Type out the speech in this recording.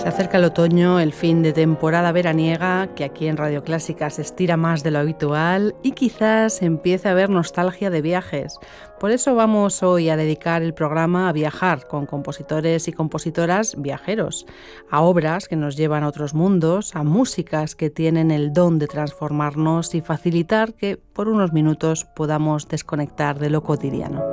Se acerca el otoño, el fin de temporada veraniega, que aquí en Radio Clásica se estira más de lo habitual y quizás empiece a haber nostalgia de viajes. Por eso vamos hoy a dedicar el programa a viajar con compositores y compositoras viajeros, a obras que nos llevan a otros mundos, a músicas que tienen el don de transformarnos y facilitar que por unos minutos podamos desconectar de lo cotidiano.